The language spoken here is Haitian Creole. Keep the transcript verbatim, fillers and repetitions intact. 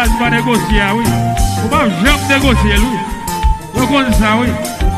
pas négocier, oui. On va jamais négocier, lui. Donc, on ça, oui.